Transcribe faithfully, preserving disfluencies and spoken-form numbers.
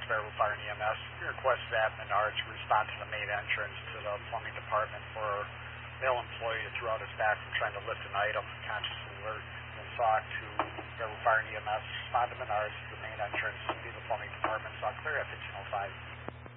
Bearwood Fire and E M S. We requested that Menards respond to the main entrance to the plumbing department for a male employee that threw out his back from trying to lift an item, conscious alert, and sought to Bearwood Fire and E M S respond to Menards to the main entrance to the plumbing department. Saw clear at fifteen oh five.